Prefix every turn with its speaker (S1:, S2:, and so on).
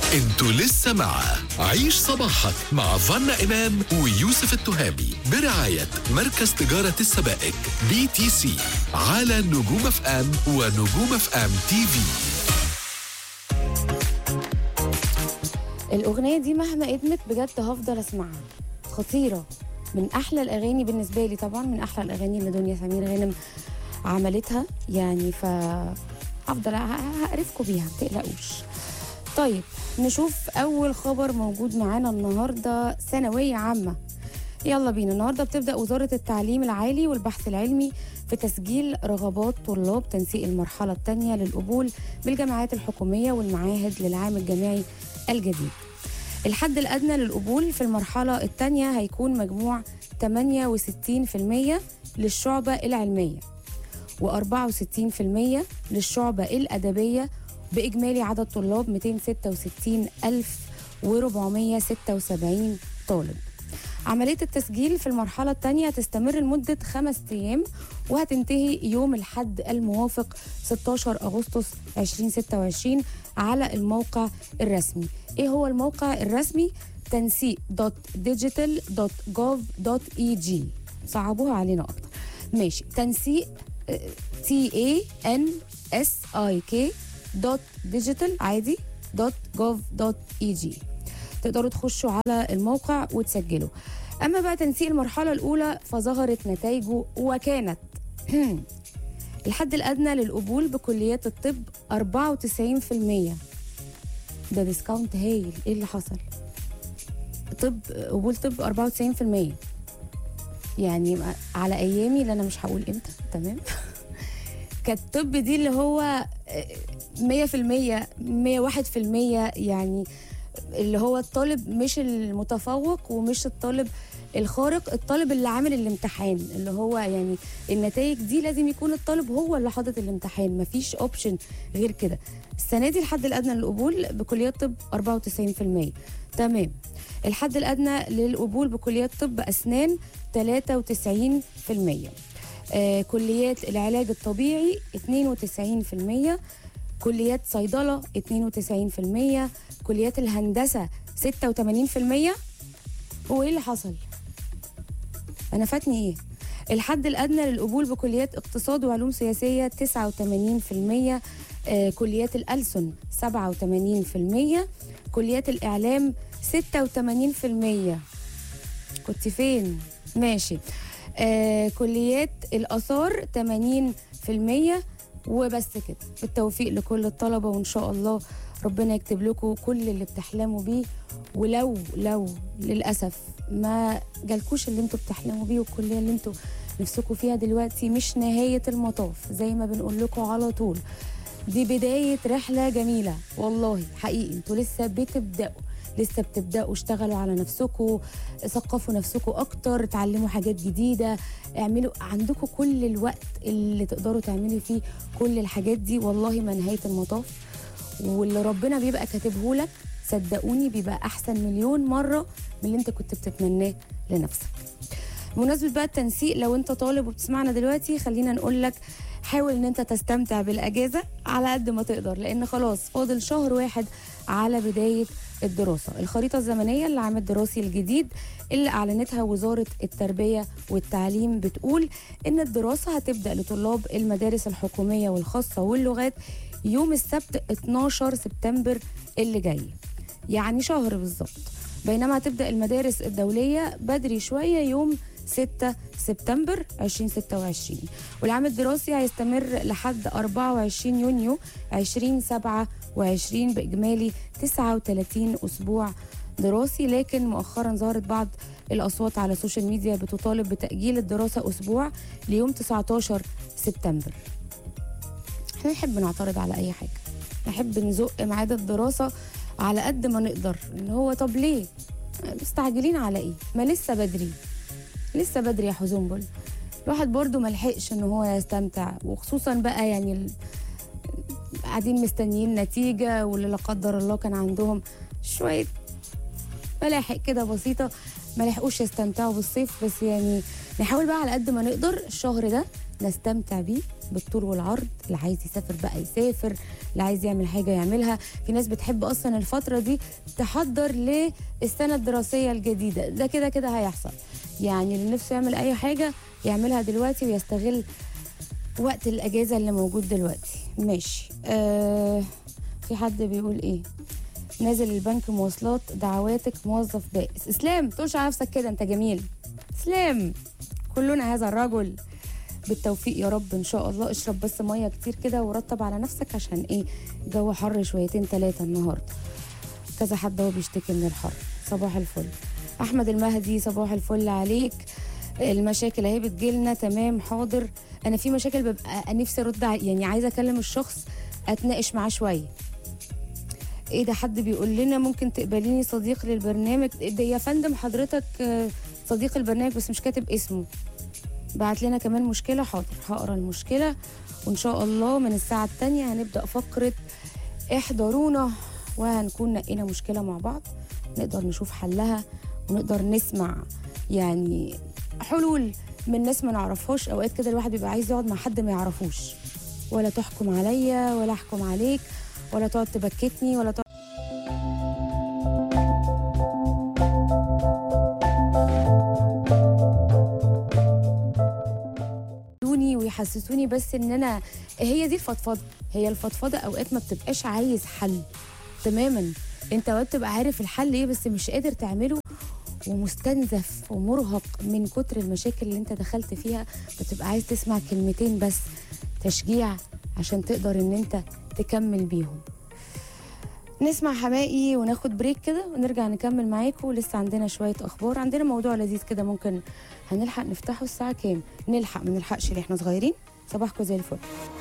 S1: انتوا لسه مع عيش صباحك مع فانا إمام ويوسف التهامي برعاية مركز تجارة السبائك BTC على نجوم اف ام ونجوم اف ام تي في.
S2: الأغنية دي مهما قدمت بجد هفضل أسمعها، خطيرة، من أحلى الأغاني بالنسبة لي، طبعا من أحلى الأغاني اللي دنيا سمير غانم عملتها يعني، هفضل هقرفكم بيها متقلقوش. طيب نشوف أول خبر موجود معانا النهاردة. ثانوية عامة، يلا بينا. النهاردة بتبدأ وزارة التعليم العالي والبحث العلمي في تسجيل رغبات طلاب تنسيق المرحلة الثانية للقبول بالجامعات الحكومية والمعاهد للعام الجامعي الجديد. الحد الأدنى للقبول في المرحلة الثانية هيكون مجموع 68% للشعبة العلمية و64% للشعبة الأدبية، بإجمالي عدد طلاب 266,476 طالب. عملية التسجيل في المرحلة الثانية تستمر لمدة 5 أيام وهتنتهي يوم الأحد الموافق 16 أغسطس 2026 على الموقع الرسمي. إيه هو الموقع الرسمي؟ تنسيق.digital.gov.eg. صعبوها علينا أكتر. ماشي، تنسيق TANSIK.digital عادي .gov.eg. تقدروا تخشوا على الموقع وتسجلوا. أما بقى تنسيق المرحلة الأولى فظهرت نتائجه وكانت الحد الأدنى للقبول بكليات الطب 94%. ده ديسكاونت هايل. إيه اللي حصل؟ قبول طب 94%، يعني على أيامي اللي أنا مش هقول إمتى، تمام؟ كانت الطب دي اللي هو 100% 101%، يعني اللي هو الطالب مش المتفوق ومش الطالب الخارق، الطالب اللي عامل الامتحان، اللي هو يعني النتائج دي لازم يكون الطالب هو اللي حاطط الامتحان، مفيش اوبشن غير كده. السنه دي الحد الادنى للقبول بكليات طب 94%، تمام. الحد الادنى للقبول بكليات طب اسنان 93%. كليات العلاج الطبيعي 92%. كليات صيدلة 92%. كليات الهندسة 86%. هو ايه اللي حصل؟ انا فاتني ايه؟ الحد الادنى للقبول بكليات اقتصاد وعلوم سياسية 89%. كليات الألسن 87%. كليات الإعلام 86%. كنت فين؟ ماشي. كليات الآثار 80%. وبس كده. بالتوفيق لكل الطلبة، وإن شاء الله ربنا يكتب لكم كل اللي بتحلموا بيه. ولو للأسف ما جالكوش اللي انتوا بتحلموا بيه والكلية اللي انتوا نفسكوا فيها دلوقتي، مش نهاية المطاف زي ما بنقول لكم على طول. دي بداية رحلة جميلة والله حقيقي. انتوا لسه بتبدأوا اشتغلوا على نفسكم، ثقفوا نفسكم أكتر، تعلموا حاجات جديدة، اعملوا عندكم كل الوقت اللي تقدروا تعملوا فيه كل الحاجات دي. والله ما نهاية المطاف، واللي ربنا بيبقى كاتبه لك صدقوني بيبقى أحسن مليون مرة من اللي انت كنت بتتمناه لنفسك. بمناسبة بقى التنسيق، لو انت طالب وبتسمعنا دلوقتي خلينا نقول لك حاول ان انت تستمتع بالاجازه على قد ما تقدر، لان خلاص فاضل شهر واحد على بدايه الدراسه. الخريطه الزمنيه للعام الدراسي الجديد اللي اعلنتها وزاره التربيه والتعليم بتقول ان الدراسه هتبدا لطلاب المدارس الحكوميه والخاصه واللغات يوم السبت 12 سبتمبر اللي جاي، يعني شهر بالظبط. بينما هتبدا المدارس الدوليه بدري شويه يوم 6 سبتمبر 2026. والعام الدراسي هيستمر لحد 24 يونيو 2027 بإجمالي 39 أسبوع دراسي. لكن مؤخرا ظهرت بعض الأصوات على السوشيال ميديا بتطالب بتأجيل الدراسة أسبوع ليوم 19 سبتمبر. احنا نحب نعترض على أي حاجة، نحب نزق ميعاد الدراسة على قد ما نقدر. إن هو طب ليه؟ مستعجلين على إيه؟ ما لسه بدري، لسه بدري يا حزنبل. الواحد برضو ملحقش ان هو يستمتع، وخصوصا بقى يعني قاعدين مستنيين نتيجة، واللي لا قدر الله كان عندهم شوية ملاحق كده بسيطة ما لحقوش يستمتعوا بالصيف. بس يعني نحاول بقى على قد ما نقدر الشهر ده نستمتع بيه بالطول والعرض. اللي عايز يسافر بقى يسافر، اللي عايز يعمل حاجة يعملها. في ناس بتحب أصلا الفترة دي تحضر للسنة الدراسية الجديدة، ده كده كده هيحصل. يعني اللي نفسه يعمل أي حاجة يعملها دلوقتي ويستغل وقت الأجازة اللي موجود دلوقتي. ماشي. في حد بيقول إيه؟ نازل البنك مواصلات، دعواتك موظف بائس. اسلام تقولش على نفسك كده، انت جميل. اسلام كلنا هذا الرجل. بالتوفيق يا رب ان شاء الله. اشرب بس ميه كتير كده ورطب على نفسك عشان ايه، الجو حر شويتين 3 النهارده. كذا حد هو بيشتكي من الحر. صباح الفل. احمد المهدي صباح الفل عليك. المشاكل اهي بتجيلنا. تمام حاضر. انا في مشاكل ببقى نفسي ارد يعني عايزه اكلم الشخص اتناقش معاه شويه. ايه ده؟ حد بيقول لنا ممكن تقبليني صديق للبرنامج. ده يا فندم حضرتك صديق البرنامج بس مش كاتب اسمه. بعت لنا كمان مشكله. حاضر هقرا المشكله وان شاء الله من الساعه الثانيه هنبدا فقره احضرونا، وهنكون نقينا مشكله مع بعض نقدر نشوف حلها ونقدر نسمع يعني حلول من ناس ما نعرفهاش. اوقات كده الواحد بيبقى عايز يقعد مع حد ما يعرفوش، ولا تحكم عليا ولا احكم عليك ولا تقعد تبكتني ولا تقعد ويحسسوني بس ان انا هي دي الفضفضه. هي الفضفضه اوقات ما بتبقاش عايز حل تماما، انت اوقات تبقى عارف الحل ايه بس مش قادر تعمله ومستنزف ومرهق من كتر المشاكل اللي انت دخلت فيها، بتبقى عايز تسمع كلمتين بس تشجيع عشان تقدر ان انت تكمل بيهم. نسمع حماقي وناخد بريك كده ونرجع نكمل معاكم. لسه عندنا شويه اخبار، عندنا موضوع لذيذ كده ممكن هنلحق نفتحه الساعه كام؟ نلحق ما نلحقش ليه، احنا صغيرين. صباحكم زي الفل.